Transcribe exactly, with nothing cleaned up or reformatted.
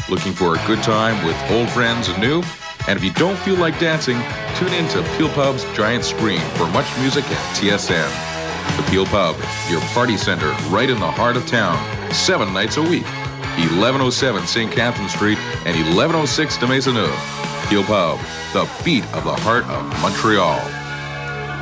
Looking for a good time with old friends and new? And if you don't feel like dancing, tune in to Peel Pub's Giant Screen for much music and T S N. The Peel Pub, your party center right in the heart of town, seven nights a week. eleven oh seven Saint Catherine Street and eleven oh six de Maisonneuve. Peel Pub, the beat of the heart of Montreal.